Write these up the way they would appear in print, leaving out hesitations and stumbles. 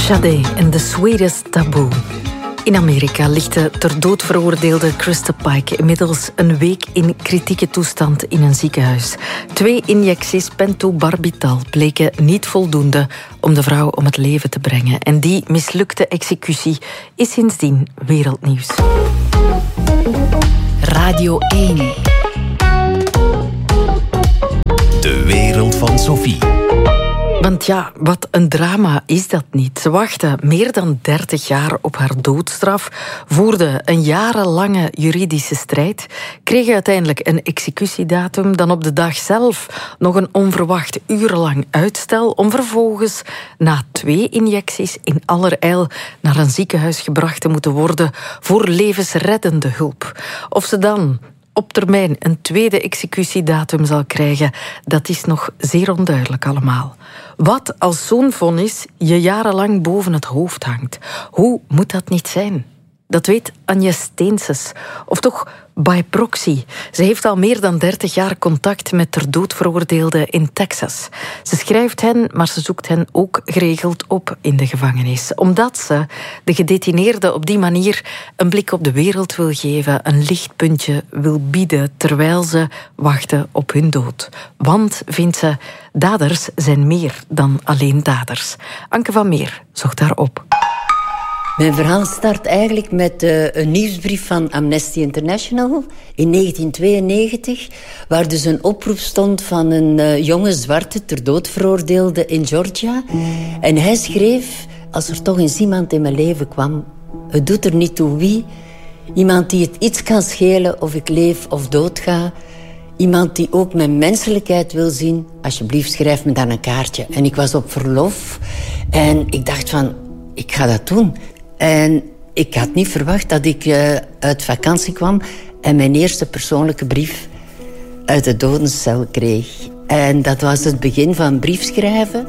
Sade en The Sweetest Taboo. In Amerika ligt de ter dood veroordeelde Krista Pike inmiddels een week in kritieke toestand in een ziekenhuis. 2 injecties pentobarbital bleken niet voldoende om de vrouw om het leven te brengen. En die mislukte executie is sindsdien wereldnieuws. Radio 1. De wereld van Sophie. Want ja, wat een drama is dat niet. Ze wachtte meer dan 30 jaar op haar doodstraf, voerde een jarenlange juridische strijd, kreeg uiteindelijk een executiedatum, dan op de dag zelf nog een onverwacht urenlang uitstel, om vervolgens na 2 injecties in allerijl naar een ziekenhuis gebracht te moeten worden voor levensreddende hulp. Of ze dan op termijn een tweede executiedatum zal krijgen, dat is nog zeer onduidelijk allemaal. Wat als zo'n vonnis je jarenlang boven het hoofd hangt? Hoe moet dat niet zijn? Dat weet Anja Steenses, of toch by proxy. Ze heeft al meer dan 30 jaar contact met ter dood veroordeelden in Texas. Ze schrijft hen, maar ze zoekt hen ook geregeld op in de gevangenis. Omdat ze de gedetineerden op die manier een blik op de wereld wil geven, een lichtpuntje wil bieden, terwijl ze wachten op hun dood. Want, vindt ze, daders zijn meer dan alleen daders. Anke van Meer zocht daarop. Mijn verhaal start eigenlijk met een nieuwsbrief van Amnesty International in 1992, waar dus een oproep stond van een jonge zwarte ter dood veroordeelde in Georgia. En hij schreef, als er toch eens iemand in mijn leven kwam, het doet er niet toe wie, iemand die het iets kan schelen of ik leef of doodga, iemand die ook mijn menselijkheid wil zien, alsjeblieft schrijf me dan een kaartje. En ik was op verlof en ik dacht van, ik ga dat doen. En ik had niet verwacht dat ik uit vakantie kwam en mijn eerste persoonlijke brief uit de dodencel kreeg. En dat was het begin van briefschrijven.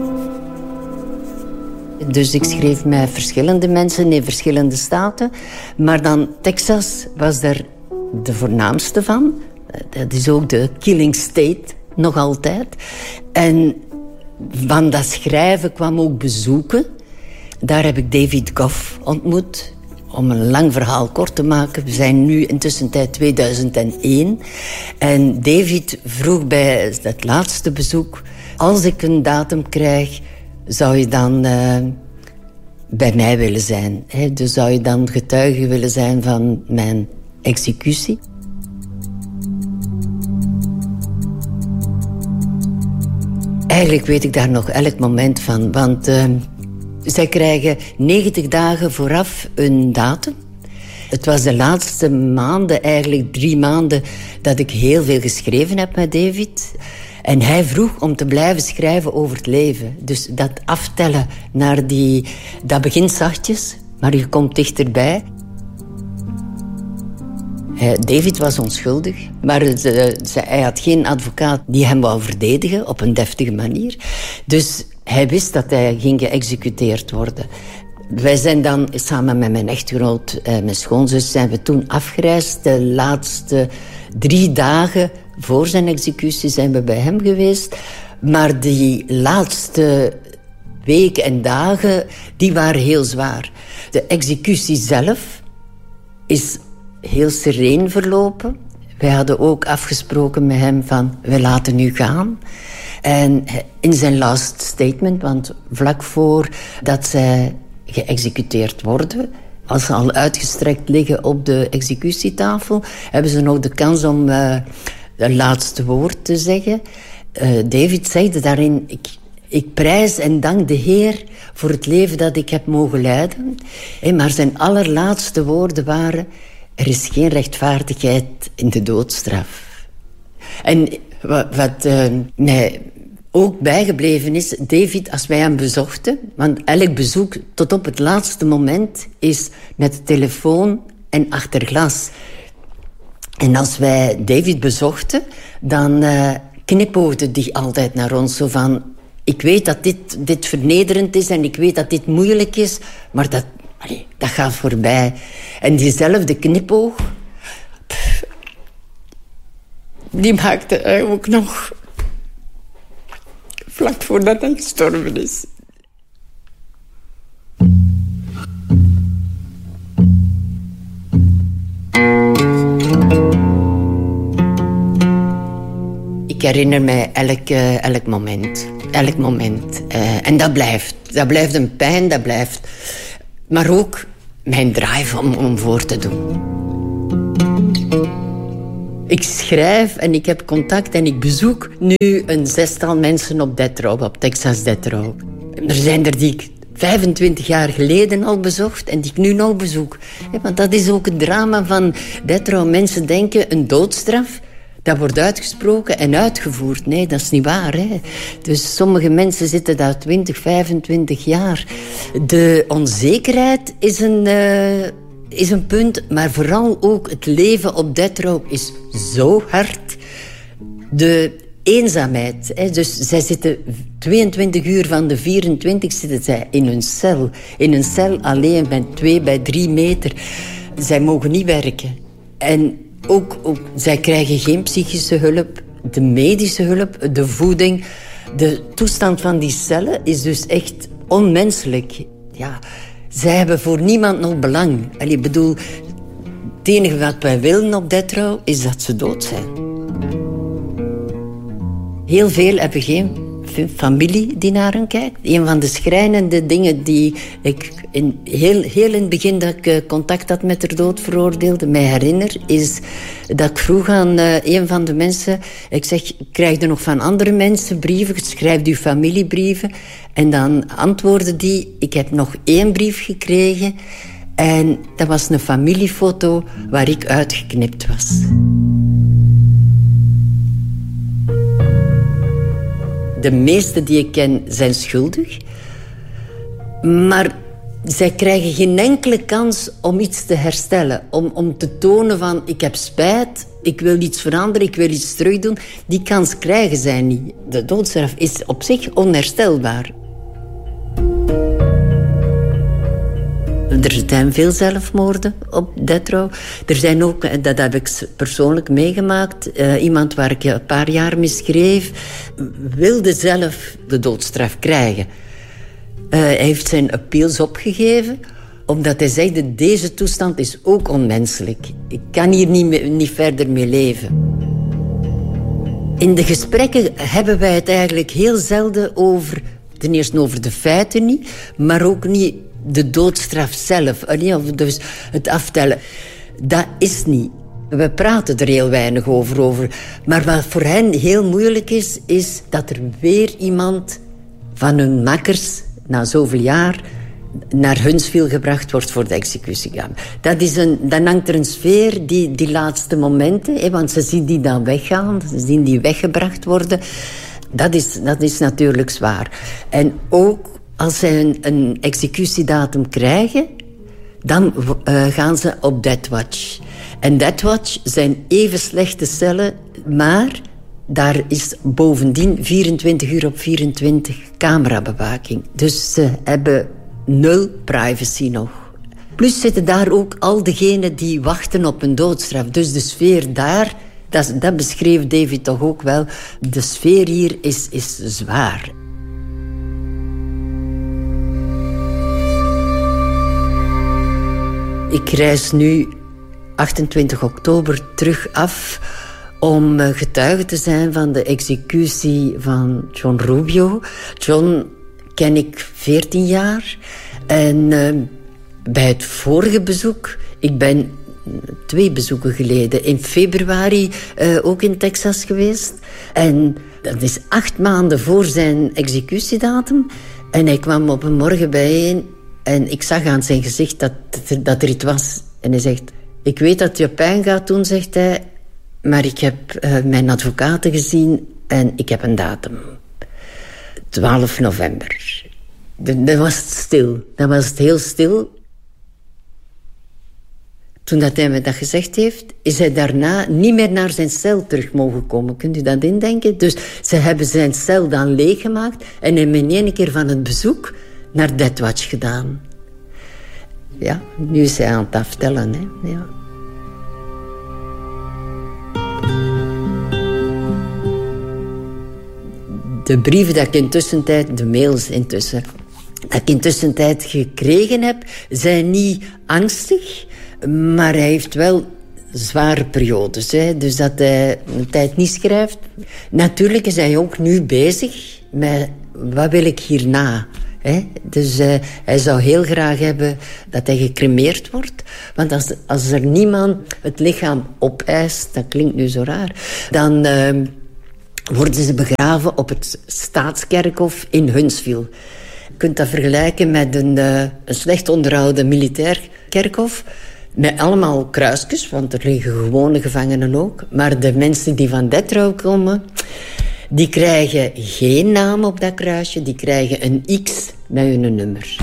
Dus ik schreef met verschillende mensen in verschillende staten. Maar dan Texas was daar de voornaamste van. Dat is ook de killing state, nog altijd. En van dat schrijven kwam ook bezoeken. Daar heb ik David Goff ontmoet. Om een lang verhaal kort te maken, we zijn nu intussen tijd 2001. En David vroeg bij het laatste bezoek, als ik een datum krijg, zou je dan bij mij willen zijn? Dus zou je dan getuige willen zijn van mijn executie? Eigenlijk weet ik daar nog elk moment van, want zij krijgen 90 dagen vooraf een datum. Het was de laatste maanden, eigenlijk 3 maanden, dat ik heel veel geschreven heb met David. En hij vroeg om te blijven schrijven over het leven. Dus dat aftellen naar dat begint zachtjes, maar je komt dichterbij. David was onschuldig, maar hij had geen advocaat die hem wou verdedigen op een deftige manier. Dus hij wist dat hij ging geëxecuteerd worden. Wij zijn dan samen met mijn echtgenoot en mijn schoonzus zijn we toen afgereisd. De laatste 3 dagen voor zijn executie zijn we bij hem geweest. Maar die laatste weken en dagen, die waren heel zwaar. De executie zelf is heel sereen verlopen. Wij hadden ook afgesproken met hem van, wij laten u gaan. En in zijn last statement, want vlak voor dat zij geëxecuteerd worden, als ze al uitgestrekt liggen op de executietafel, hebben ze nog de kans om een laatste woord te zeggen. David zeide daarin, ik prijs en dank de Heer voor het leven dat ik heb mogen leiden. Maar zijn allerlaatste woorden waren, er is geen rechtvaardigheid in de doodstraf. En wat mij ook bijgebleven is, David, als wij hem bezochten, want elk bezoek tot op het laatste moment is met de telefoon en achter glas. En als wij David bezochten, dan knipoogde hij altijd naar ons zo van, ik weet dat dit vernederend is en ik weet dat dit moeilijk is, maar dat gaat voorbij. En diezelfde knipoog, die maakte hij ook nog vlak voordat hij gestorven is. Ik herinner mij elk moment. Elk moment. En dat blijft een pijn, dat blijft... Maar ook mijn drive om voor te doen. Ik schrijf en ik heb contact en ik bezoek nu een 6-tal mensen op Death Row, op Texas Death Row. Er zijn er die ik 25 jaar geleden al bezocht en die ik nu nog bezoek. Want dat is ook het drama van Death Row. Mensen denken een doodstraf, dat wordt uitgesproken en uitgevoerd. Nee, dat is niet waar. Hè? Dus sommige mensen zitten daar 20, 25 jaar. De onzekerheid is een punt, maar vooral ook het leven op Death Row is zo hard. De eenzaamheid. Hè? Dus zij zitten 22 uur van de 24 zitten zij in hun cel. In een cel alleen bij 2 bij 3 meter. Zij mogen niet werken. En ook zij krijgen geen psychische hulp. De medische hulp, de voeding. De toestand van die cellen is dus echt onmenselijk. Ja, zij hebben voor niemand nog belang. Ik bedoel, het enige wat wij willen op Death Row is dat ze dood zijn. Heel veel hebben geen familie die naar hen kijkt. Een van de schrijnende dingen die ik heel in het begin dat ik contact had met de doodveroordeelde mij herinner, is dat ik vroeg aan een van de mensen, ik zeg, krijg je nog van andere mensen brieven? Schrijf uw familiebrieven. En dan antwoordde die, ik heb nog 1 brief gekregen en dat was een familiefoto waar ik uitgeknipt was. De meesten die ik ken zijn schuldig. Maar zij krijgen geen enkele kans om iets te herstellen. Om te tonen van, ik heb spijt, ik wil iets veranderen, ik wil iets terugdoen. Die kans krijgen zij niet. De doodstraf is op zich onherstelbaar. Er zijn veel zelfmoorden op Death Row. Er zijn ook, dat heb ik persoonlijk meegemaakt, iemand waar ik een paar jaar mee schreef, wilde zelf de doodstraf krijgen. Hij heeft zijn appeals opgegeven, omdat hij zegde, deze toestand is ook onmenselijk. Ik kan hier niet verder mee leven. In de gesprekken hebben wij het eigenlijk heel zelden over, ten eerste over de feiten niet, maar ook niet de doodstraf zelf, dus het aftellen. Dat is niet. We praten er heel weinig over. Maar wat voor hen heel moeilijk is dat er weer iemand van hun makkers na zoveel jaar naar Huntsville gebracht wordt voor de executiegang. Dan hangt er een sfeer, die laatste momenten, want ze zien die dan weggaan, ze zien die weggebracht worden. Dat is natuurlijk zwaar. En ook als zij een executiedatum krijgen, dan gaan ze op Death Watch. En Death Watch zijn even slechte cellen, maar daar is bovendien 24 uur op 24 camerabewaking. Dus ze hebben 0 privacy nog. Plus zitten daar ook al diegenen die wachten op een doodstraf. Dus de sfeer daar, dat beschreef David toch ook wel. De sfeer hier is zwaar. Ik reis nu 28 oktober terug af om getuige te zijn van de executie van John Rubio. John ken ik 14 jaar. En bij het vorige bezoek, ik ben 2 bezoeken geleden, in februari ook in Texas geweest. En dat is 8 maanden voor zijn executiedatum. En hij kwam op een morgen bijeen. En ik zag aan zijn gezicht dat er iets was. En hij zegt, ik weet dat je pijn gaat doen, zegt hij. Maar ik heb mijn advocaten gezien en ik heb een datum. 12 november. Dat was het stil. Dat was het heel stil. Toen dat hij me dat gezegd heeft, is hij daarna niet meer naar zijn cel terug mogen komen. Kunt u dat indenken? Dus ze hebben zijn cel dan leeggemaakt en hem in 1 keer van het bezoek naar Death Watch gedaan. Ja, nu is hij aan het aftellen, hè. Ja. De brieven dat ik intussen tijd, de mails intussen, dat ik intussen tijd gekregen heb, zijn niet angstig, maar hij heeft wel zware periodes. Hè. Dus dat hij een tijd niet schrijft. Natuurlijk is hij ook nu bezig met wat wil ik hierna. Hè. Dus hij zou heel graag hebben dat hij gecremeerd wordt. Want als er niemand het lichaam opeist, dat klinkt nu zo raar, dan worden ze begraven op het Staatskerkhof in Huntsville. Je kunt dat vergelijken met een slecht onderhouden militair kerkhof. Met allemaal kruisjes, want er liggen gewone gevangenen ook. Maar de mensen die van Detroit komen, die krijgen geen naam op dat kruisje. Die krijgen een X met hun nummer.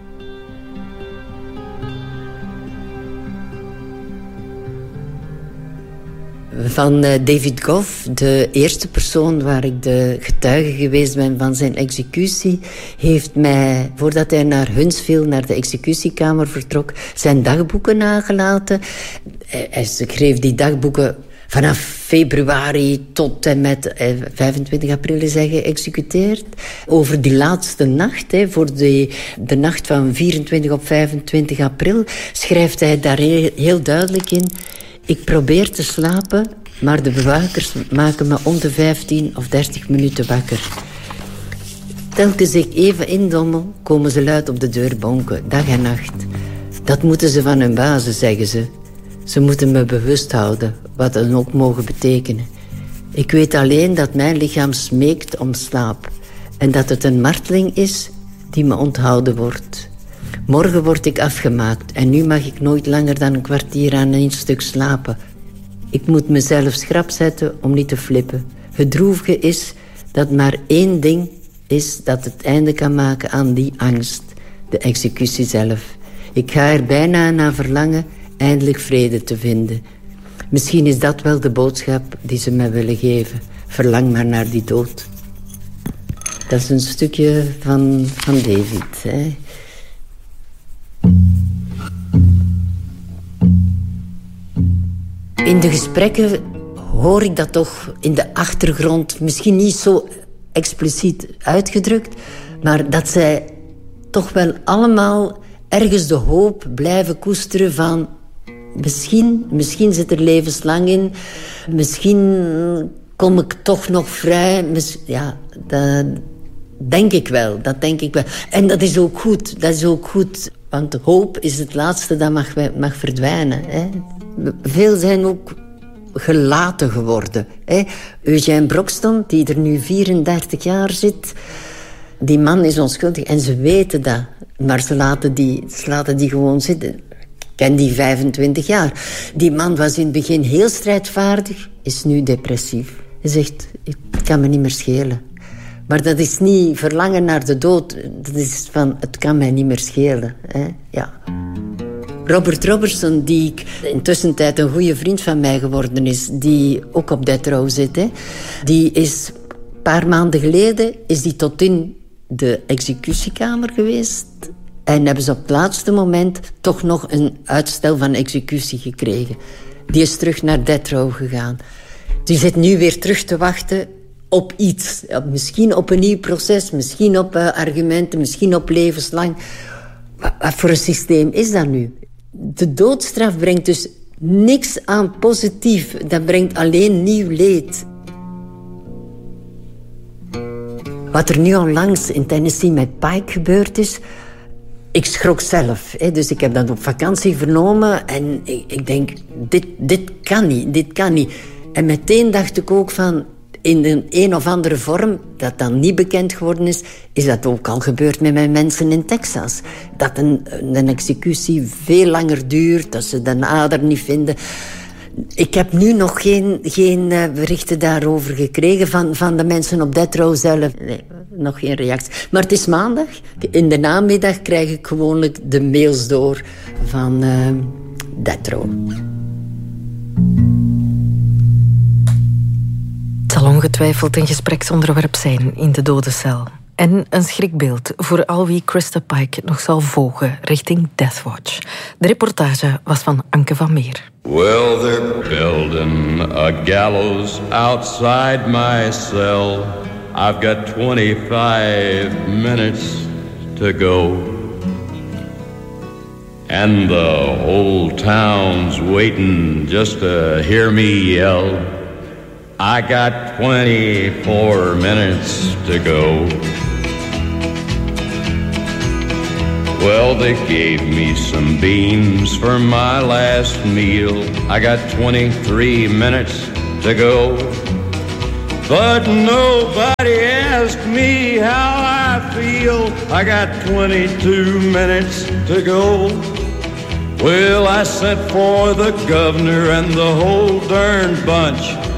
Van David Goff, de eerste persoon waar ik de getuige geweest ben van zijn executie, heeft mij, voordat hij naar Huntsville, naar de executiekamer vertrok, zijn dagboeken nagelaten. Hij schreef die dagboeken vanaf februari tot en met 25 april is hij geëxecuteerd. Over die laatste nacht, voor de nacht van 24 op 25 april, schrijft hij daar heel duidelijk in: ik probeer te slapen, maar de bewakers maken me om de 15 of 30 minuten wakker. Telkens ik even indommel, komen ze luid op de deur bonken, dag en nacht. Dat moeten ze van hun bazen, zeggen ze. Ze moeten me bewust houden, wat dat ook mogen betekenen. Ik weet alleen dat mijn lichaam smeekt om slaap. En dat het een marteling is die me onthouden wordt. Morgen word ik afgemaakt en nu mag ik nooit langer dan een kwartier aan één stuk slapen. Ik moet mezelf schrap zetten om niet te flippen. Het droevige is dat maar één ding is dat het einde kan maken aan die angst. De executie zelf. Ik ga er bijna naar verlangen eindelijk vrede te vinden. Misschien is dat wel de boodschap die ze mij willen geven. Verlang maar naar die dood. Dat is een stukje van David, hè. In de gesprekken hoor ik dat toch in de achtergrond, misschien niet zo expliciet uitgedrukt, maar dat zij toch wel allemaal ergens de hoop blijven koesteren van misschien zit er levenslang in, misschien kom ik toch nog vrij. Ja, dat denk ik wel. En dat is ook goed, want hoop is het laatste dat mag verdwijnen. Hè. Veel zijn ook gelaten geworden. Hè. Eugène Broxton, die er nu 34 jaar zit, die man is onschuldig en ze weten dat. Maar ze laten die gewoon zitten. Ik ken die 25 jaar. Die man was in het begin heel strijdvaardig, is nu depressief. Hij zegt, het kan me niet meer schelen. Maar dat is niet verlangen naar de dood. Dat is van, het kan mij niet meer schelen. Hè? Ja. Robert Robertson, die intussen tijd een goede vriend van mij geworden is, die ook op Death Row zit, hè? Die is een paar maanden geleden is die tot in de executiekamer geweest. En hebben ze op het laatste moment toch nog een uitstel van executie gekregen. Die is terug naar Death Row gegaan. Die zit nu weer terug te wachten op iets. Misschien op een nieuw proces, misschien op argumenten, misschien op levenslang. Wat voor een systeem is dat nu? De doodstraf brengt dus niks aan positief. Dat brengt alleen nieuw leed. Wat er nu onlangs in Tennessee met Pike gebeurd is, ik schrok zelf. Hè. Dus ik heb dat op vakantie vernomen en ik denk, dit kan niet. En meteen dacht ik ook van, in een of andere vorm, dat dan niet bekend geworden is dat ook al gebeurd met mijn mensen in Texas. Dat een executie veel langer duurt, dat ze de ader niet vinden. Ik heb nu nog geen berichten daarover gekregen van de mensen op Death Row zelf. Nee, nog geen reactie. Maar het is maandag. In de namiddag krijg ik gewoonlijk de mails door van Death Row. Het zal ongetwijfeld een gespreksonderwerp zijn in de dodencel. En een schrikbeeld voor al wie Krista Pike nog zal volgen richting Deathwatch. De reportage was van Anke van Meer. Well, they're building a gallows outside my cell. I've got 25 minutes to go. and the whole town's waiting just to hear me yell. I got 24 minutes to go. Well, they gave me some beans for my last meal. I got 23 minutes to go. But nobody asked me how I feel. I got 22 minutes to go. Well, I sent for the governor and the whole darn bunch.